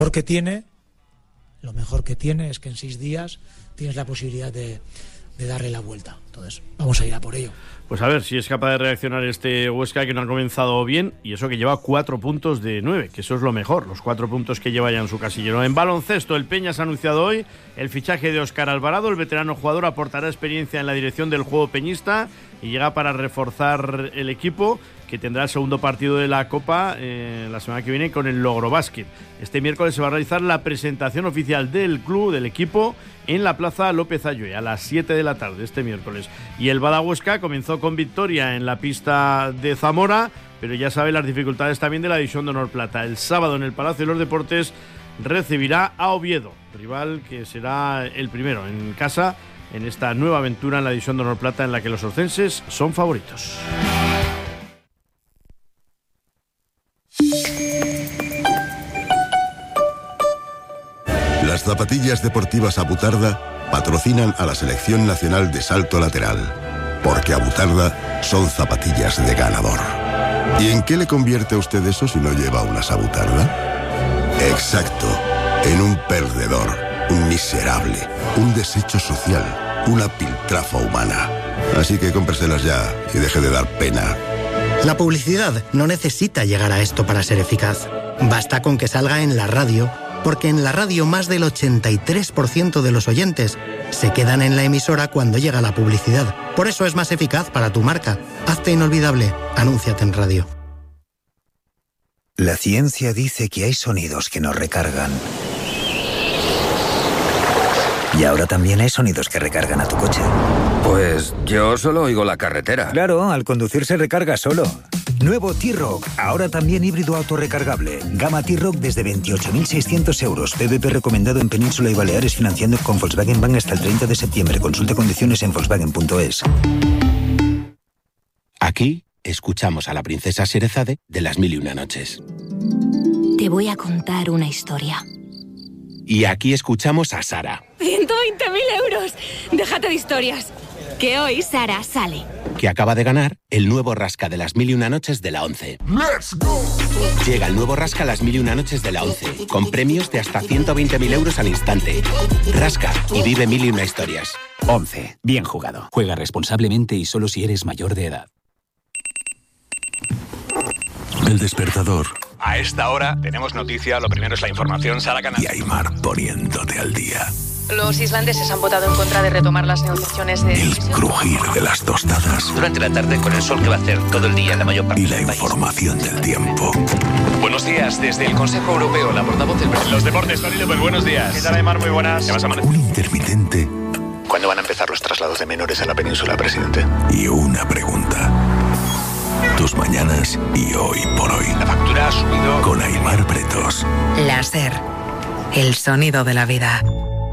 Lo mejor que tiene es que en 6 días tienes la posibilidad de darle la vuelta. Entonces, vamos a ir a por ello. Pues a ver si es capaz de reaccionar este Huesca, que no ha comenzado bien, y eso que lleva 4 puntos de 9, que eso es lo mejor, los 4 puntos que lleva ya en su casillero. En baloncesto, el Peñas ha anunciado hoy el fichaje de Óscar Alvarado. El veterano jugador aportará experiencia en la dirección del juego peñista y llega para reforzar el equipo, que tendrá el segundo partido de la Copa la semana que viene con el Logrobásquet. Este miércoles se va a realizar la presentación oficial del club, del equipo, en la Plaza López Ayue, a las 7 de la tarde este miércoles. Y el Bada Huesca comenzó con victoria en la pista de Zamora, pero ya sabe las dificultades también de la División de Honor Plata. El sábado en el Palacio de los Deportes recibirá a Oviedo, rival que será el primero en casa en esta nueva aventura en la División de Honor Plata, en la que los orcenses son favoritos. Las zapatillas deportivas Abutarda patrocinan a la Selección Nacional de Salto Lateral, porque Abutarda son zapatillas de ganador. ¿Y en qué le convierte a usted eso si no lleva unas Abutarda? Exacto, en un perdedor, un miserable, un desecho social, una piltrafa humana. Así que cómpreselas ya y deje de dar pena. La publicidad no necesita llegar a esto para ser eficaz. Basta con que salga en la radio, porque en la radio más del 83% de los oyentes se quedan en la emisora cuando llega la publicidad. Por eso es más eficaz para tu marca. Hazte inolvidable. Anúnciate en radio. La ciencia dice que hay sonidos que nos recargan. Y ahora también hay sonidos que recargan a tu coche. Pues yo solo oigo la carretera. Claro, al conducir se recarga solo. Nuevo T-Roc, ahora también híbrido autorrecargable. Gama T-Roc desde 28.600 euros. PVP recomendado en Península y Baleares, financiando con Volkswagen Bank hasta el 30 de septiembre. Consulte condiciones en Volkswagen.es. Aquí escuchamos a la princesa Sherezade de Las Mil y Una Noches. Te voy a contar una historia. Y aquí escuchamos a Sara. 120.000 euros. Déjate de historias. Que hoy Sara sale. Que acaba de ganar el nuevo Rasca de Las Mil y Una Noches de la 11. ¡Let's go! Llega el nuevo Rasca Las Mil y Una Noches de la 11, con premios de hasta 120.000 euros al instante. Rasca y vive mil y una historias. 11. Bien jugado. Juega responsablemente y solo si eres mayor de edad. El despertador. A esta hora tenemos noticia, lo primero es la información, Sara Canal. Y Aimar poniéndote al día. Los islandeses han votado en contra de retomar las negociaciones de... El crujir de las tostadas. Durante la tarde con el sol que va a hacer todo el día en la mayor parte y la información del tiempo. Buenos días, desde el Consejo Europeo, la portavoz del... Los deportes, Tony López, buenos días. ¿Qué tal, Aimar? Muy buenas. ¿Qué vas a amanecer? Un intermitente. ¿Cuándo van a empezar los traslados de menores a la península, presidente? Y una pregunta. Tus mañanas y hoy por hoy. La factura ha subido. Con Aimar Bretos. Láser. El sonido de la vida.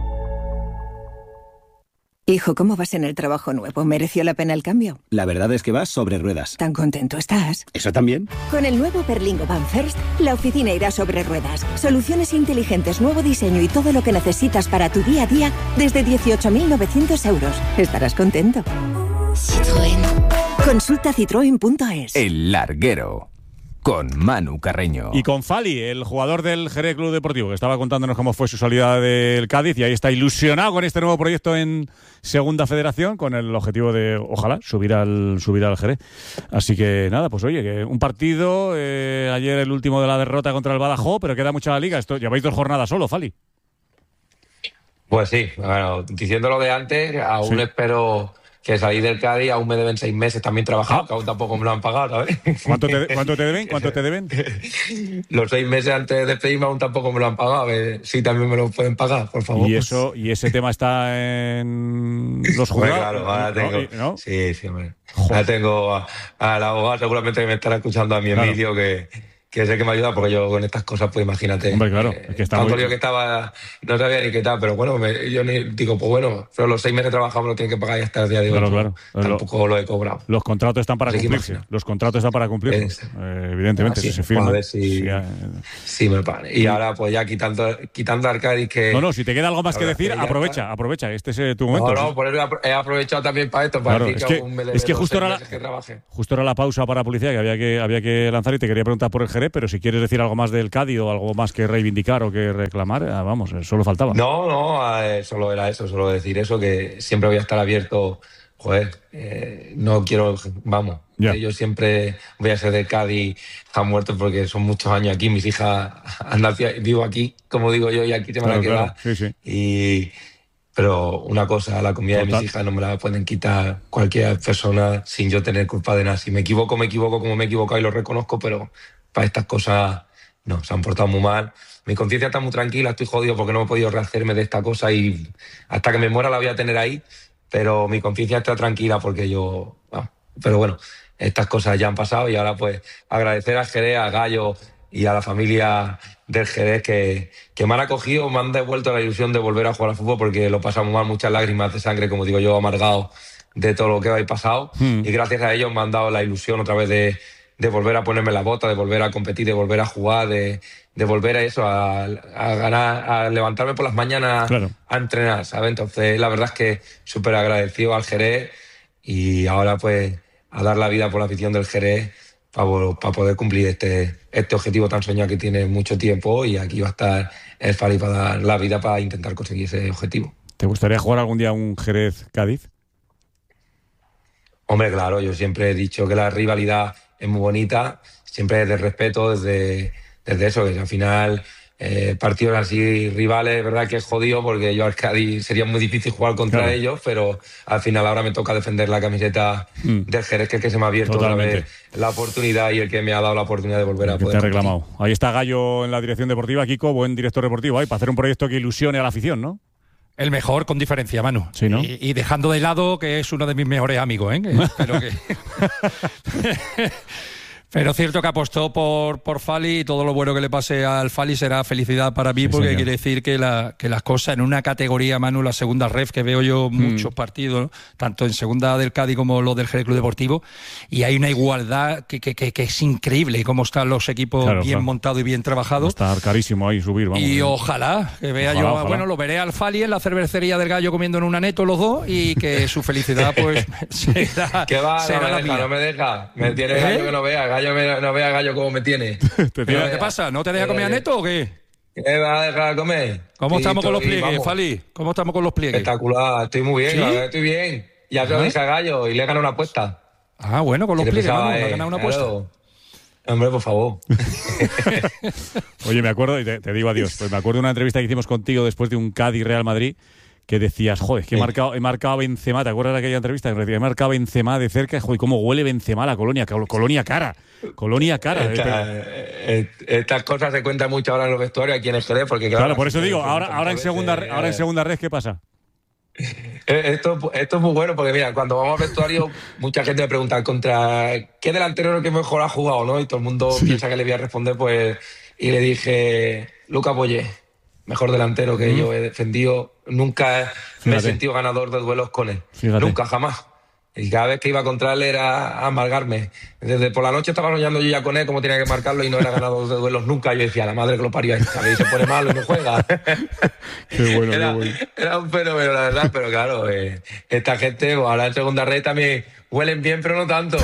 Hijo, ¿cómo vas en el trabajo nuevo? ¿Mereció la pena el cambio? La verdad es que vas sobre ruedas. ¿Tan contento estás? ¿Eso también? Con el nuevo Berlingo Van First, la oficina irá sobre ruedas. Soluciones inteligentes, nuevo diseño y todo lo que necesitas para tu día a día desde 18.900 euros. Estarás contento. Citroën. Consulta citroen.es. El Larguero. Con Manu Carreño. Y con Fali, el jugador del Jerez Club Deportivo, que estaba contándonos cómo fue su salida del Cádiz, y ahí está ilusionado con este nuevo proyecto en Segunda Federación, con el objetivo de, ojalá, subir al Jerez. Así que nada, pues oye, que un partido, ayer el último de la derrota contra el Badajoz, pero queda mucha la liga. Lleváis 2 jornadas solo, Fali. Pues sí, bueno, diciéndolo de antes, aún sí. Espero... que salí del Cádiz, aún me deben 6 meses también trabajando, que aún tampoco me lo han pagado, ¿sabes? ¿Cuánto te deben? Los 6 meses antes de despedirme aún tampoco me lo han pagado. Sí, también me lo pueden pagar, por favor. ¿Y ese tema está en los juzgados? Claro, ahora tengo... ¿no? Sí, hombre. Ahora tengo al abogado, seguramente que me estará escuchando, a mi Emilio, que es el que me ayuda, porque yo con estas cosas, pues imagínate. Hombre, claro. Es que está que estaba, no sabía ni qué tal, pero bueno, yo digo, pues bueno, pero los 6 meses trabajando me lo tienen que pagar y hasta el día de hoy. Claro. Tampoco lo he cobrado. Los contratos están para cumplirse. Los contratos están para cumplirse. Evidentemente, si se firma. A ver si me pagan. Y ahora, pues ya quitando a Arcadis que... No, si te queda algo más que decir, aprovecha. Este es tu momento. No, por eso he aprovechado también para esto, para decir es que justo era la pausa para publicidad que había que lanzar, y te quería preguntar por el Jerez, Jerez, pero si quieres decir algo más del Cádiz o algo más que reivindicar o que reclamar, vamos, solo faltaba. No, solo era eso, solo decir eso, que siempre voy a estar abierto. Joder, no quiero, vamos, yo siempre voy a ser de Cádiz a muerto porque son muchos años aquí, mis hijas vivo aquí, como digo yo, y aquí te van a quedar. Claro, sí. Pero una cosa, la comida de mis hijas no me la pueden quitar cualquier persona sin yo tener culpa de nada. Si me equivoco como me he equivocado y lo reconozco, pero para estas cosas no, se han portado muy mal. Mi conciencia está muy tranquila, estoy jodido porque no he podido rehacerme de esta cosa y hasta que me muera la voy a tener ahí, pero mi conciencia está tranquila porque pero bueno, estas cosas ya han pasado y ahora pues agradecer a Jerez, a Gallo y a la familia del Jerez que me han acogido, me han devuelto la ilusión de volver a jugar al fútbol porque lo pasamos mal, muchas lágrimas de sangre, como digo yo, amargado de todo lo que habéis pasado y gracias a ellos me han dado la ilusión otra vez de volver a ponerme la bota, de volver a competir, de volver a jugar, de volver a eso, a ganar, a levantarme por las mañanas a entrenar, ¿sabes? Entonces la verdad es que súper agradecido al Jerez y ahora pues a dar la vida por la afición del Jerez para poder cumplir este objetivo tan soñado que tiene mucho tiempo y aquí va a estar el Fali para dar la vida para intentar conseguir ese objetivo. ¿Te gustaría jugar algún día un Jerez-Cádiz? Hombre, claro, yo siempre he dicho que la rivalidad es muy bonita, siempre desde el respeto, desde eso, que al final partidos así rivales, verdad que es jodido porque yo al Cádiz sería muy difícil jugar contra ellos, pero al final ahora me toca defender la camiseta del Jerez, que es que se me ha abierto otra vez la oportunidad y el que me ha dado la oportunidad de volver a poder. Te ha reclamado. Ahí está Gallo en la dirección deportiva, Kiko, buen director deportivo ahí, para hacer un proyecto que ilusione a la afición, ¿no? El mejor con diferencia, Manu. Sí, ¿no? Y dejando de lado que es uno de mis mejores amigos, ¿eh? Pero cierto que apostó por Fali y todo lo bueno que le pase al Fali será felicidad para mí, porque quiere decir que las cosas en una categoría, Manu, la segunda ref, que veo yo muchos partidos, ¿no? Tanto en segunda del Cádiz como los del Jerez Club Deportivo, y hay una igualdad que es increíble, cómo están los equipos bien montados y bien trabajados. Va a estar carísimo ahí subir, vamos. Y ojalá que vea ojalá. Bueno, lo veré al Fali en la cervecería del Gallo comiendo en un aneto los dos y que su felicidad pues será, ¿qué va? será la mía. No me deja, me tiene Gallo que no vea. No vea Gallo cómo me tiene. ¿Qué te pasa? ¿No te deja comer a neto o qué? ¿Qué va a dejar comer? ¿Cómo estamos con los pliegues, Fali? ¿Cómo estamos con los pliegues? Espectacular, estoy muy bien, la verdad, estoy bien. Ya te lo dije a Gallo y le he ganado una apuesta. Ah, bueno, con los pliegues, vamos, le he ganado una apuesta. Hombre, por favor. Oye, me acuerdo, y te digo adiós, pues me acuerdo de una entrevista que hicimos contigo después de un Cádiz-Real Madrid, que decías, joder, es que he marcado a Benzema, ¿te acuerdas de aquella entrevista? He marcado a Benzema de cerca, joder, cómo huele Benzema a la colonia cara. Estas cosas se cuentan mucho ahora en los vestuarios aquí en el Jerez, porque claro, por eso digo, ahora en segunda red, ¿qué pasa? Esto es muy bueno, porque mira, cuando vamos al vestuario, mucha gente me pregunta contra qué delantero es el que mejor ha jugado, ¿no? Y todo el mundo piensa que le voy a responder, pues, y le dije, Lucas Boyé, mejor delantero que yo he defendido. Nunca me he sentido ganador de duelos con él. Nunca, jamás. Y cada vez que iba contra él era amargarme. Desde por la noche estaba soñando yo ya con él cómo tenía que marcarlo y no era ganador de duelos nunca. Yo decía, la madre que lo parió, ¿sabes? Y se pone malo y no juega. Qué bueno, era un fenómeno, la verdad, pero claro, esta gente, ahora en segunda red también huelen bien, pero no tanto.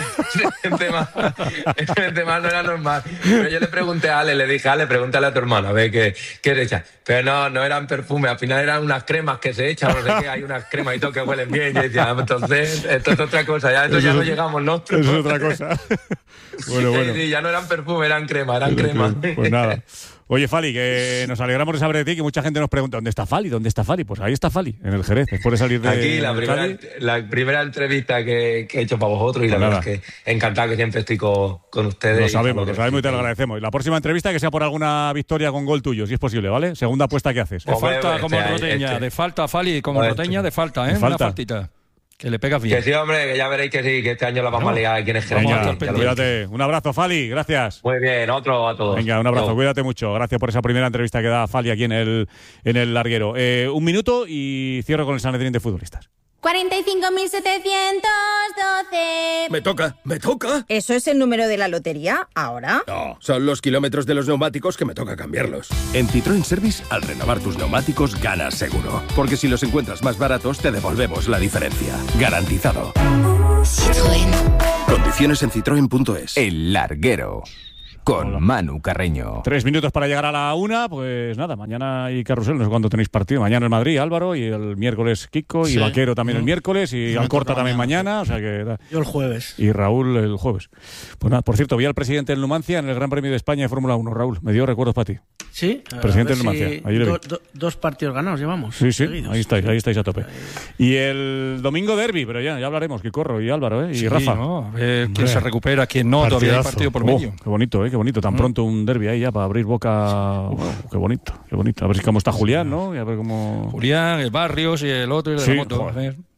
Ese tema no era normal. Pero yo le pregunté a Ale, le dije, Ale, pregúntale a tu hermano, a ver qué le echas. Pero no eran perfumes, al final eran unas cremas que se echan, no sé qué, hay unas cremas y todo que huelen bien. Y yo decía, entonces, esto es otra cosa, ya no llegamos nosotros. Eso es otra cosa. Bueno. Sí, ya no eran perfumes, eran cremas. Pues nada. Oye, Fali, que nos alegramos de saber de ti, que mucha gente nos pregunta, ¿dónde está Fali? Pues ahí está Fali, en el Jerez, después de salir de aquí, la primera entrevista que he hecho para vosotros y pues la verdad es que encantado, que siempre estoy con ustedes. Lo sabemos y te lo agradecemos. Y la próxima entrevista que sea por alguna victoria con gol tuyo, si es posible, ¿vale? Segunda apuesta que haces. De falta como Roteña, de falta, Fali, como Roteña, de falta, ¿eh? Una faltita. Que le pegas bien. Que sí, hombre, que ya veréis que sí, que este año la vamos a liar aquí en el Jerez. Venga, cuídate. Un abrazo, Fali, gracias. Muy bien, otro a todos. Venga, un abrazo, cuídate mucho. Gracias por esa primera entrevista que da Fali aquí en el larguero. Un minuto y cierro con el Sanedrín de futbolistas. 45.712. Me toca. ¿Eso es el número de la lotería ahora? No, son los kilómetros de los neumáticos que me toca cambiarlos. En Citroën Service, al renovar tus neumáticos, ganas seguro. Porque si los encuentras más baratos, te devolvemos la diferencia. Garantizado. Citroën. Condiciones en citroen.es. El larguero. con Manu Carreño. 3 minutos para llegar a la 1, pues nada, mañana hay carrusel, no sé cuándo tenéis partido. Mañana el Madrid, Álvaro, y el miércoles Kiko, y Vaquero también el miércoles, y Alcorta también mañana, o sea que... Yo el jueves. Y Raúl el jueves. Pues nada, por cierto, vi al presidente del Numancia en el Gran Premio de España de Fórmula 1, Raúl. Me dio recuerdos para ti. Sí. Presidente del Numancia. Dos partidos ganados llevamos. Sí, seguidos. ahí estáis a tope. Y el domingo derbi, pero ya hablaremos, que corro, y Álvaro, y Rafa. ¿no? Quién se recupera, quién no, todavía hay partido por medio. Qué bonito, qué bonito. Tan pronto un derbi ahí ya para abrir boca. Qué bonito, qué bonito. A ver cómo está Julián, ¿no? Y a ver cómo... Julián, el Barrios y el otro y el de la moto.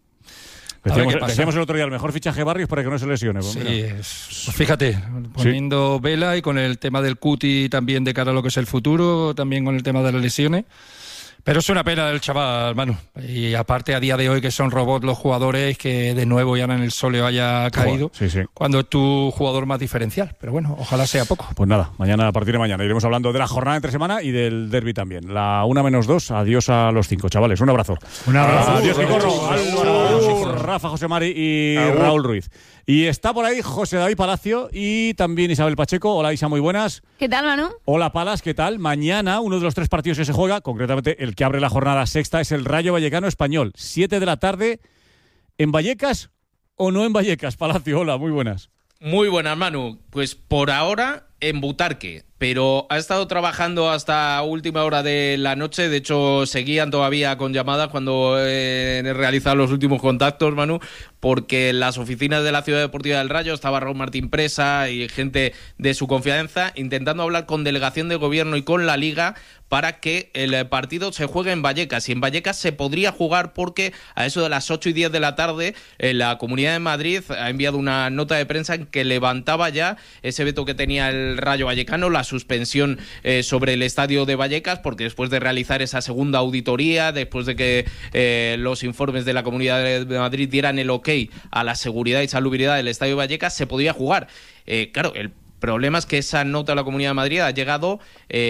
Decíamos el otro día, el mejor fichaje Barrios para que no se lesione. Pues pues fíjate, poniendo vela y con el tema del Cuti también de cara a lo que es el futuro, también con el tema de las lesiones. Pero es una pena el chaval, Manu. Y aparte, a día de hoy, que son robots los jugadores, que de nuevo ya en el Sole haya caído, cuando es tu jugador más diferencial. Pero bueno, ojalá sea poco. Pues nada, mañana, a partir de mañana, iremos hablando de la jornada entre semana y del derbi también. La 1-2, adiós a los 5, chavales. Un abrazo. Un abrazo. Adiós, que corro. Álvaro, Rafa, José Mari y Raúl Ruiz. Y está por ahí José David Palacio y también Isabel Pacheco. Hola, Isa, muy buenas. ¿Qué tal, Manu? Hola, Palas, ¿qué tal? Mañana, uno de los 3 partidos que se juega, concretamente el que abre la jornada sexta, es el Rayo Vallecano Español. 7 de la tarde, ¿en Vallecas o no en Vallecas? Palacio, hola, muy buenas. Muy buenas, Manu. Pues por ahora en Butarque, pero ha estado trabajando hasta última hora de la noche. De hecho, seguían todavía con llamadas cuando he realizado los últimos contactos, Manu, porque en las oficinas de la Ciudad Deportiva del Rayo estaba Raúl Martín Presa y gente de su confianza intentando hablar con delegación de gobierno y con la Liga para que el partido se juegue en Vallecas. Y en Vallecas se podría jugar porque a eso de las 8:10 de la tarde la Comunidad de Madrid ha enviado una nota de prensa en que levantaba ya ese veto que tenía el Rayo Vallecano, la suspensión sobre el estadio de Vallecas, porque después de realizar esa segunda auditoría, después de que los informes de la Comunidad de Madrid dieran el ok a la seguridad y salubridad del estadio de Vallecas, se podía jugar. Claro, el problema es que esa nota de la Comunidad de Madrid ha llegado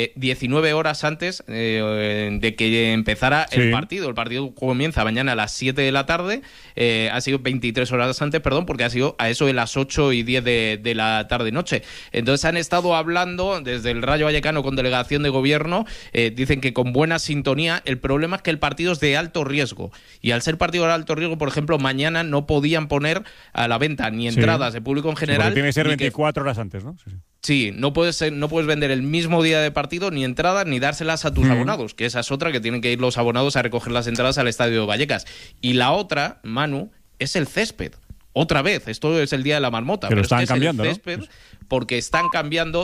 19 horas antes de que empezara el partido. El partido comienza mañana a las 7 de la tarde, ha sido 23 horas antes, porque ha sido a eso de las 8:10 de la tarde-noche. Entonces han estado hablando desde el Rayo Vallecano con delegación de gobierno, dicen que con buena sintonía. El problema es que el partido es de alto riesgo, y al ser partido de alto riesgo, por ejemplo, mañana no podían poner a la venta ni entradas de público en general. Tiene que ser 24 horas antes, ¿no? Sí, no puedes vender el mismo día de partido ni entradas ni dárselas a tus abonados, que esa es otra, que tienen que ir los abonados a recoger las entradas al estadio de Vallecas. Y la otra, Manu, es el césped. Otra vez, esto es el día de la marmota. Pero están es cambiando, el césped, ¿no? Porque están cambiando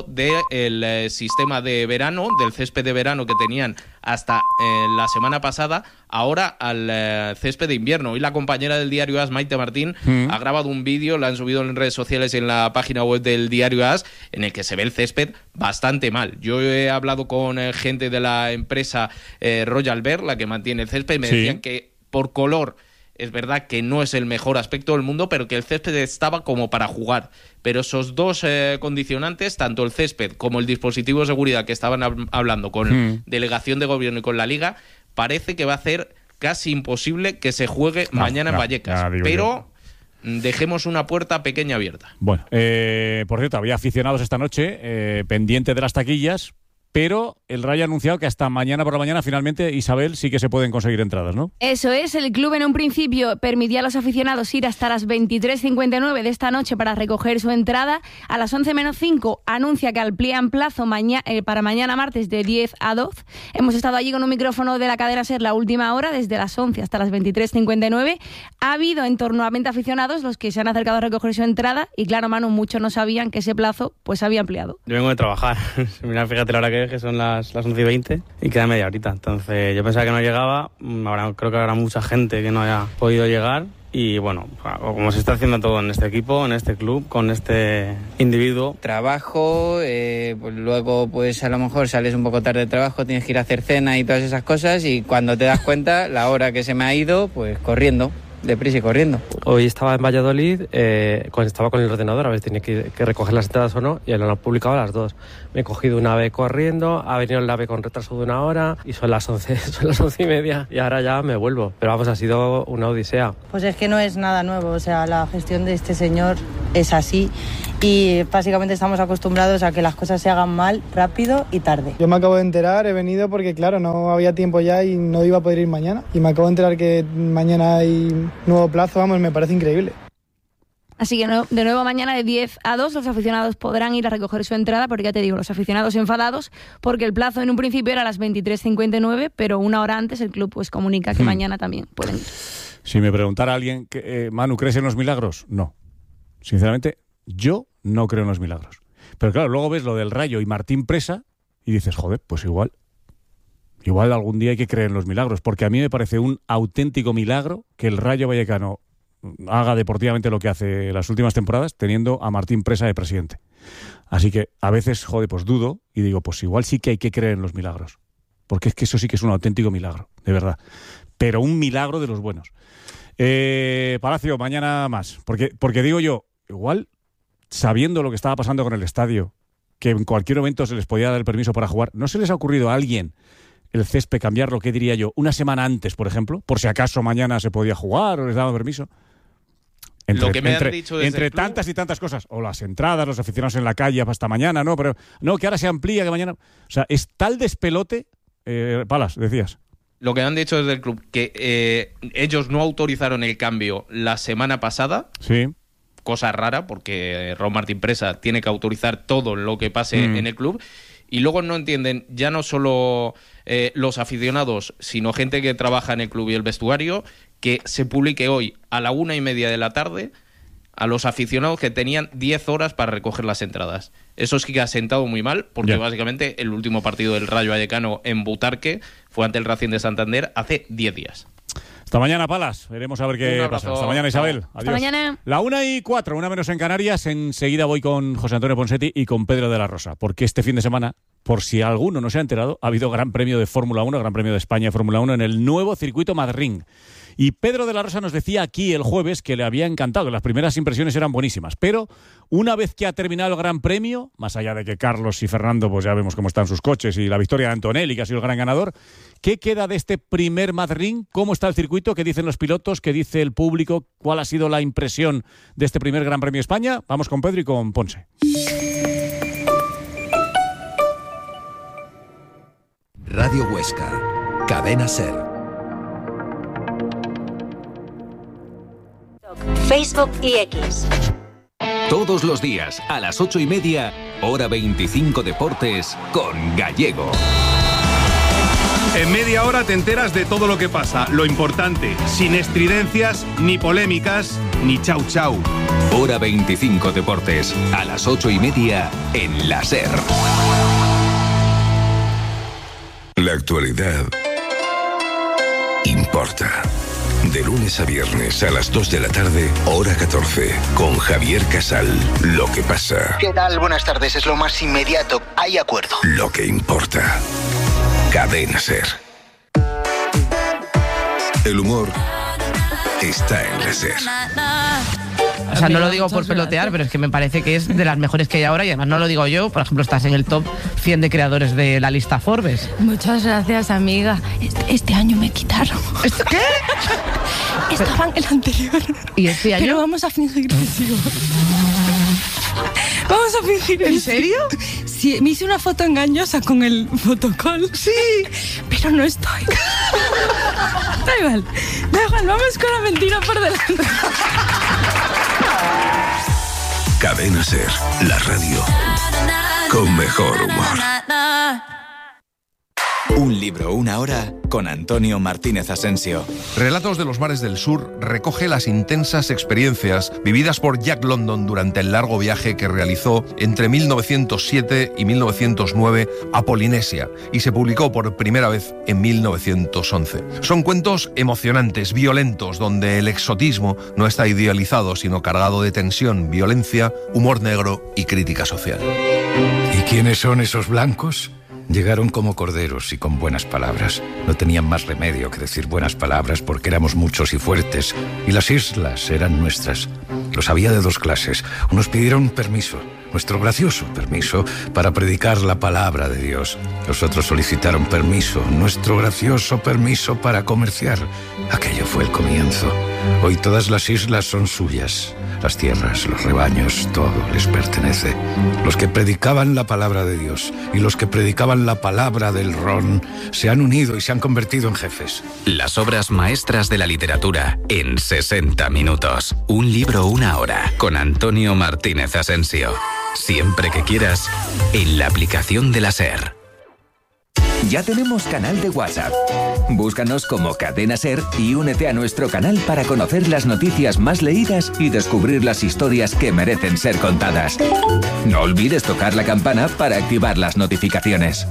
del sistema de verano, del césped de verano que tenían hasta la semana pasada, ahora al césped de invierno. Hoy la compañera del diario AS, Maite Martín, ha grabado un vídeo, lo han subido en redes sociales y en la página web del diario AS, en el que se ve el césped bastante mal. Yo he hablado con gente de la empresa Royal Bear, la que mantiene el césped, y me decían que por color es verdad que no es el mejor aspecto del mundo, pero que el césped estaba como para jugar. Pero esos dos condicionantes, tanto el césped como el dispositivo de seguridad que estaban hablando con delegación de gobierno y con la Liga, parece que va a hacer casi imposible que se juegue mañana en Vallecas. Pero dejemos una puerta pequeña abierta. Bueno, por cierto, había aficionados esta noche pendiente de las taquillas, pero el Rayo ha anunciado que hasta mañana por la mañana, finalmente, Isabel, sí que se pueden conseguir entradas, ¿no? Eso es, el club en un principio permitía a los aficionados ir hasta las 23:59 de esta noche para recoger su entrada. A las 11:05 anuncia que amplían plazo para mañana martes de 10 a 12. Hemos estado allí con un micrófono de la cadena SER la última hora, desde las 11 hasta las 23:59. Ha habido en torno a 20 aficionados los que se han acercado a recoger su entrada y, claro, Manu, muchos no sabían que ese plazo pues había ampliado. Yo vengo de trabajar. Mira, fíjate la hora que son las 11:20 y queda media horita. Entonces yo pensaba que no llegaba. Creo que habrá mucha gente que no haya podido llegar. Y bueno, como se está haciendo todo en este equipo, en este club, con este individuo. Trabajo, pues luego pues a lo mejor sales un poco tarde de trabajo, tienes que ir a hacer cena y todas esas cosas, y cuando te das cuenta, la hora que se me ha ido, pues corriendo. Deprisa y corriendo. Hoy estaba en Valladolid, estaba con el ordenador a ver si tenía que recoger las entradas o no, y lo han publicado a las 2. Me he cogido un AVE corriendo, ha venido el AVE con retraso de 1 hora y son las 11:30 y ahora ya me vuelvo. Pero vamos, ha sido una odisea. Pues es que no es nada nuevo, o sea, la gestión de este señor es así y básicamente estamos acostumbrados a que las cosas se hagan mal, rápido y tarde. Yo me acabo de enterar, he venido porque claro, no había tiempo ya y no iba a poder ir mañana. Y me acabo de enterar que mañana hay nuevo plazo, vamos, me parece increíble. Así que de nuevo mañana de 10 a 2 los aficionados podrán ir a recoger su entrada, porque ya te digo, los aficionados enfadados porque el plazo en un principio era a las 23:59, pero una hora antes el club pues comunica que mañana también pueden ir. Si me preguntara alguien, Manu, ¿crees en los milagros? No. Sinceramente, yo no creo en los milagros. Pero claro, luego ves lo del Rayo y Martín Presa y dices, joder, pues igual algún día hay que creer en los milagros, porque a mí me parece un auténtico milagro que el Rayo Vallecano haga deportivamente lo que hace las últimas temporadas teniendo a Martín Presa de presidente. Así que a veces, joder, pues dudo y digo, pues igual sí que hay que creer en los milagros, porque es que eso sí que es un auténtico milagro, de verdad, pero un milagro de los buenos. Palacio, mañana más, porque digo yo, igual sabiendo lo que estaba pasando con el estadio, que en cualquier momento se les podía dar el permiso para jugar, ¿no se les ha ocurrido a alguien el césped cambiarlo, qué diría yo, una semana antes, por ejemplo, por si acaso mañana se podía jugar o les daba permiso? Lo que me han dicho entre tantas y tantas cosas, o las entradas, los aficionados en la calle hasta mañana, no, pero no, que ahora se amplía, que mañana, o sea, es tal despelote. Palas, decías. Lo que han dicho desde el club, que ellos no autorizaron el cambio la semana pasada. Sí. Cosa rara, porque Raúl Martín Presa tiene que autorizar todo lo que pase en el club. Y luego no entienden, ya no solo los aficionados, sino gente que trabaja en el club y el vestuario, que se publique hoy a la 1:30 de la tarde a los aficionados que tenían 10 horas para recoger las entradas. Eso sí que ha sentado muy mal, porque básicamente el último partido del Rayo Vallecano en Butarque fue ante el Racing de Santander hace 10 días. Hasta mañana, Palas. Veremos a ver qué pasa. Hasta mañana, Isabel. Adiós. Hasta mañana. La 1:04, una menos en Canarias. Enseguida voy con José Antonio Ponsetti y con Pedro de la Rosa, porque este fin de semana, por si alguno no se ha enterado, ha habido Gran Premio de Fórmula 1, Gran Premio de España de Fórmula 1 en el nuevo circuito Madrid. Y Pedro de la Rosa nos decía aquí el jueves que le había encantado, que las primeras impresiones eran buenísimas, pero una vez que ha terminado el Gran Premio, más allá de que Carlos y Fernando, pues ya vemos cómo están sus coches y la victoria de Antonelli, que ha sido el gran ganador, ¿qué queda de este primer Madrid? ¿Cómo está el circuito? ¿Qué dicen los pilotos? ¿Qué dice el público? ¿Cuál ha sido la impresión de este primer Gran Premio de España? Vamos con Pedro y con Ponce. Radio Huesca, Cadena SER. Facebook y X. Todos los días a las 8:30, hora 25 Deportes con Gallego. En media hora te enteras de todo lo que pasa, lo importante, sin estridencias, ni polémicas, ni chau chau. Hora 25 Deportes, a las 8:30 en la SER. La actualidad importa. De lunes a viernes a las 2 de la tarde, hora 14, con Javier Casal. Lo que pasa. ¿Qué tal? Buenas tardes, es lo más inmediato. Hay acuerdo. Lo que importa. Cadena SER. El humor está en la SER. O sea, no lo digo por pelotear, pero es que me parece que es de las mejores que hay ahora y además no lo digo yo. Por ejemplo, estás en el top 100 de creadores de la lista Forbes. Muchas gracias, amiga. Este año me quitaron. ¿Qué? Estaba en el anterior. ¿Y este año? Pero vamos a fingir que sigo. Vamos a fingir. ¿En serio? Sí, me hice una foto engañosa con el fotocall. Sí. Pero no estoy. Da igual, vamos con la mentira por delante. Cadena SER, la radio con mejor humor. Un libro, una hora, con Antonio Martínez Asensio. Relatos de los mares del sur recoge las intensas experiencias vividas por Jack London durante el largo viaje que realizó entre 1907 y 1909 a Polinesia y se publicó por primera vez en 1911. Son cuentos emocionantes, violentos, donde el exotismo no está idealizado, sino cargado de tensión, violencia, humor negro y crítica social. ¿Y quiénes son esos blancos? Llegaron como corderos y con buenas palabras. No tenían más remedio que decir buenas palabras porque éramos muchos y fuertes, y las islas eran nuestras. Los había de dos clases. Unos pidieron permiso, nuestro gracioso permiso, para predicar la palabra de Dios. Los otros solicitaron permiso, nuestro gracioso permiso para comerciar. Aquello fue el comienzo. Hoy todas las islas son suyas. Las tierras, los rebaños, todo les pertenece. Los que predicaban la palabra de Dios y los que predicaban la palabra del ron se han unido y se han convertido en jefes. Las obras maestras de la literatura en 60 minutos. Un libro, una hora, con Antonio Martínez Asensio. Siempre que quieras, en la aplicación de la SER. Ya tenemos canal de WhatsApp. Búscanos como Cadena SER y únete a nuestro canal para conocer las noticias más leídas y descubrir las historias que merecen ser contadas. No olvides tocar la campana para activar las notificaciones.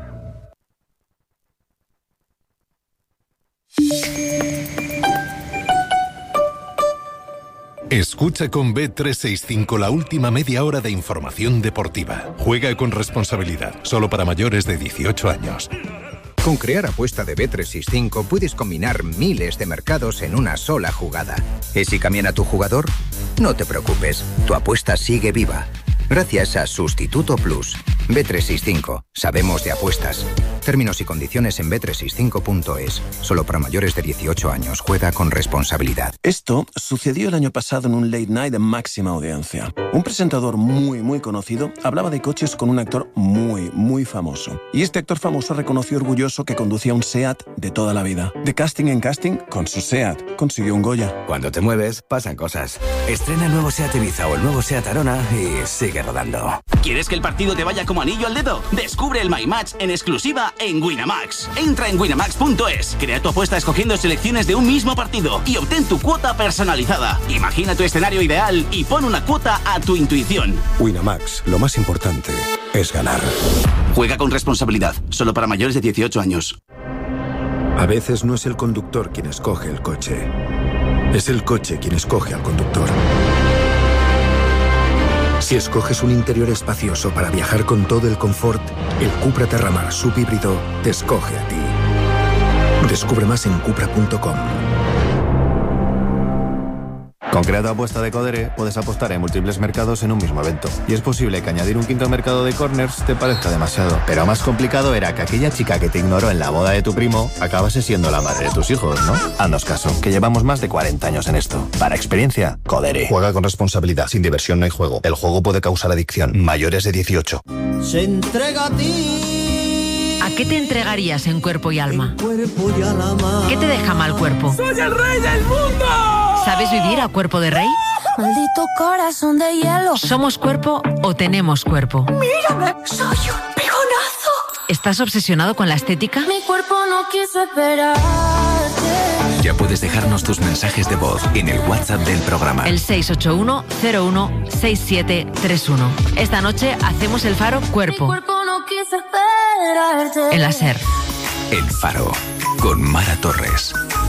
Escucha con Bet365 la última media hora de información deportiva. Juega con responsabilidad, solo para mayores de 18 años. Con Crear Apuesta de Bet365 puedes combinar miles de mercados en una sola jugada. ¿Y si cambian a tu jugador? No te preocupes, tu apuesta sigue viva. Gracias a Sustituto Plus. Bet365. Sabemos de apuestas. Términos y condiciones en bet365.es. Solo para mayores de 18 años. Juega con responsabilidad. Esto sucedió el año pasado en un late night de máxima audiencia. Un presentador muy conocido hablaba de coches con un actor muy famoso. Y este actor famoso reconoció orgulloso que conducía un SEAT de toda la vida. De casting en casting, con su SEAT consiguió un Goya. Cuando te mueves, pasan cosas. Estrena el nuevo SEAT Ibiza o el nuevo SEAT Arona y sigue rodando. ¿Quieres que el partido te vaya como anillo al dedo? Descubre el My Match en exclusiva en Winamax. Entra en winamax.es, crea tu apuesta escogiendo selecciones de un mismo partido y obtén tu cuota personalizada. Imagina tu escenario ideal y pon una cuota a tu intuición. Winamax, lo más importante es ganar. Juega con responsabilidad, solo para mayores de 18 años. A veces no es el conductor quien escoge el coche, es el coche quien escoge al conductor. Si escoges un interior espacioso para viajar con todo el confort, el Cupra Terramar subhíbrido te escoge a ti. Descubre más en cupra.com. Con Crea tu Apuesta de Codere puedes apostar en múltiples mercados en un mismo evento. Y es posible que añadir un quinto mercado de corners te parezca demasiado. Pero más complicado era que aquella chica que te ignoró en la boda de tu primo acabase siendo la madre de tus hijos, ¿no? Haznos caso, que llevamos más de 40 años en esto. Para experiencia, Codere. Juega con responsabilidad. Sin diversión no hay juego. El juego puede causar adicción. Mayores de 18. Se entrega a ti. ¿A qué te entregarías en cuerpo y alma? Cuerpo y alma. ¿Qué te deja mal cuerpo? ¡Soy el rey del mundo! ¿Sabes vivir a cuerpo de rey? Maldito corazón de hielo. ¿Somos cuerpo o tenemos cuerpo? ¡Mírame! ¡Soy un pijonazo! ¿Estás obsesionado con la estética? Mi cuerpo no quiso esperarte. Ya puedes dejarnos tus mensajes de voz en el WhatsApp del programa. El 681-01-6731. Esta noche hacemos el Faro Cuerpo. Mi cuerpo no quiso esperarte. En la SER. El Faro, con Mara Torres.